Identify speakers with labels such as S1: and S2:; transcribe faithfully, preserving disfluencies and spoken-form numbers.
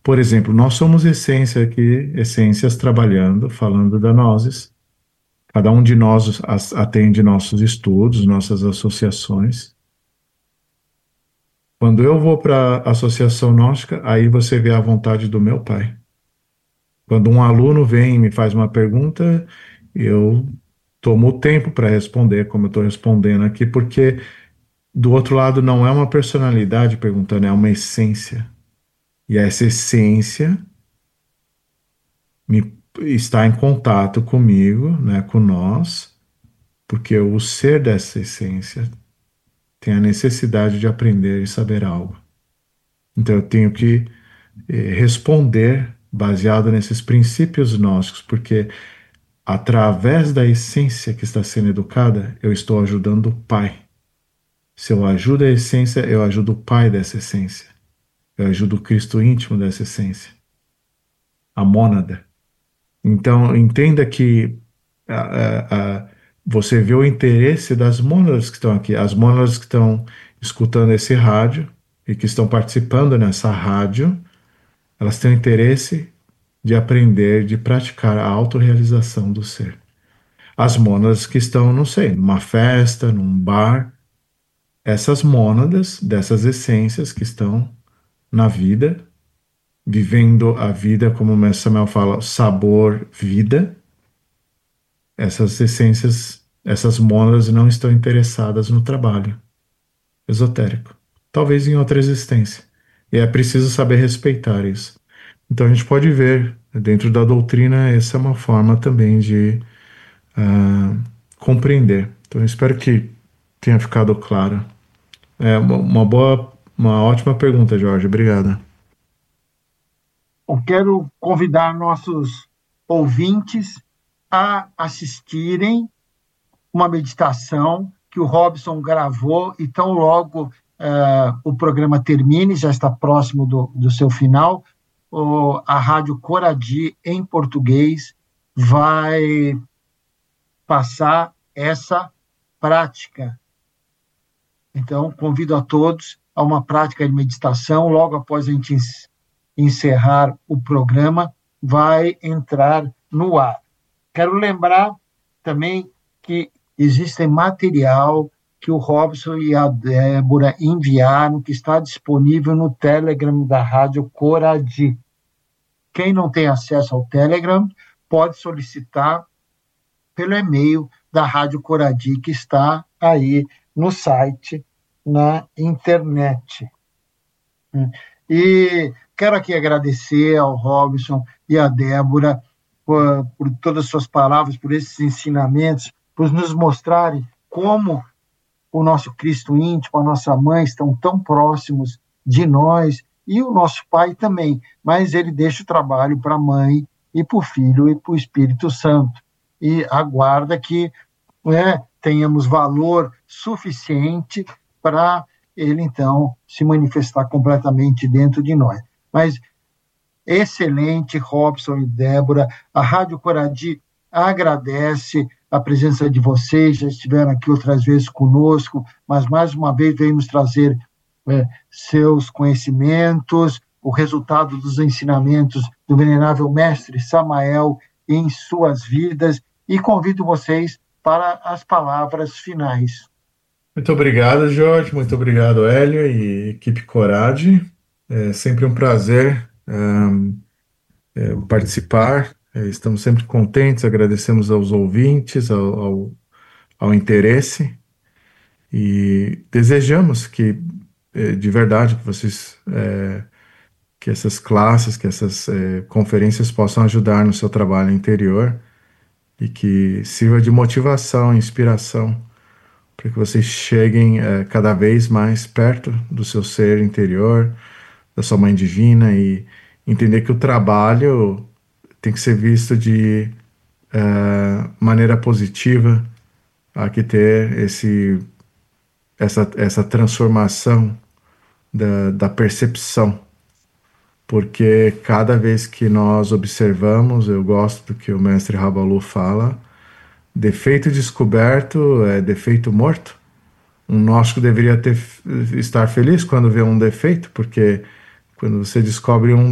S1: Por exemplo, nós somos essência aqui, essências trabalhando, falando da nozes. Cada um de nós as- atende nossos estudos, nossas associações. Quando eu vou para a associação gnóstica, aí você vê a vontade do meu pai. Quando um aluno vem e me faz uma pergunta, eu tomo o tempo para responder, como eu estou respondendo aqui, porque do outro lado não é uma personalidade perguntando, é uma essência. E essa essência me, está em contato comigo, né, com nós, porque o ser dessa essência tem a necessidade de aprender e saber algo. Então eu tenho que eh, responder baseado nesses princípios gnósticos, porque através da essência que está sendo educada, eu estou ajudando o Pai. Se eu ajudo a essência, eu ajudo o Pai dessa essência. Eu ajudo o Cristo íntimo dessa essência, a mônada. Então, entenda que a, a, a, você vê o interesse das mônadas que estão aqui, as mônadas que estão escutando esse rádio e que estão participando nessa rádio, elas têm interesse de aprender, de praticar a autorrealização do ser. As mônadas que estão, não sei, numa festa, num bar, essas mônadas dessas essências que estão na vida, vivendo a vida, como o mestre Samuel fala, sabor, vida, essas essências, essas mônadas não estão interessadas no trabalho esotérico. Talvez em outra existência. E é preciso saber respeitar isso. Então a gente pode ver, dentro da doutrina, essa é uma forma também de uh, compreender. Então eu espero que tenha ficado claro. É uma, uma boa, uma ótima pergunta, Jorge. Obrigado.
S2: Eu quero convidar nossos ouvintes a assistirem uma meditação que o Robson gravou, e tão logo uh, o programa termine, já está próximo do, do seu final, o, a Rádio Coradi, em português, vai passar essa prática. Então, convido a todos a uma prática de meditação. Logo após a gente encerrar o programa, vai entrar no ar. Quero lembrar também que existe material que o Robson e a Débora enviaram, que está disponível no Telegram da Rádio Coradi. Quem não tem acesso ao Telegram, pode solicitar pelo e-mail da Rádio Coradi, que está aí no site, na internet. E quero aqui agradecer ao Robson e à Débora por, por todas as suas palavras, por esses ensinamentos, por nos mostrarem como o nosso Cristo íntimo, a nossa mãe, estão tão próximos de nós, e o nosso Pai também, mas ele deixa o trabalho para a mãe, e para o Filho, e para o Espírito Santo, e aguarda que né, tenhamos valor suficiente para ele, então, se manifestar completamente dentro de nós. Mas, excelente, Robson e Débora, a Rádio Coradi agradece a presença de vocês, já estiveram aqui outras vezes conosco, mas mais uma vez veio nos trazer é, seus conhecimentos, o resultado dos ensinamentos do venerável mestre Samael em suas vidas, e convido vocês para as palavras finais.
S1: Muito obrigado, Jorge. Muito obrigado, Hélio e equipe Coradi. É sempre um prazer um, é, participar. É, estamos sempre contentes, agradecemos aos ouvintes, ao, ao, ao interesse e desejamos que, é, de verdade, que vocês, é, que essas classes, que essas é, conferências possam ajudar no seu trabalho interior e que sirva de motivação, inspiração para que vocês cheguem é, cada vez mais perto do seu ser interior, da sua mãe divina, e entender que o trabalho tem que ser visto de é, maneira positiva, há que ter esse, essa, essa transformação da, da percepção, porque cada vez que nós observamos, eu gosto do que o mestre Rabalu fala, defeito descoberto é defeito morto. Um gnóstico deveria ter, estar feliz quando vê um defeito, porque quando você descobre um